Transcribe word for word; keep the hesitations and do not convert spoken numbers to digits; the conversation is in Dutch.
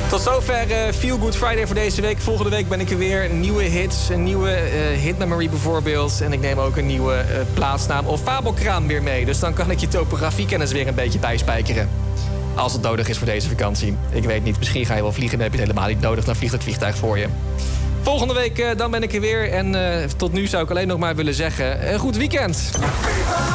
Tot zover uh, Feel Good Friday voor deze week. Volgende week ben ik er weer. Nieuwe hits, een nieuwe uh, hit memory bijvoorbeeld. En ik neem ook een nieuwe uh, plaatsnaam of fabelkraam weer mee. Dus dan kan ik je topografiekennis weer een beetje bijspijkeren. Als het nodig is voor deze vakantie. Ik weet niet, misschien ga je wel vliegen. Dan heb je het helemaal niet nodig. Dan vliegt het vliegtuig voor je. Volgende week uh, dan ben ik er weer. En uh, tot nu zou ik alleen nog maar willen zeggen... een goed weekend.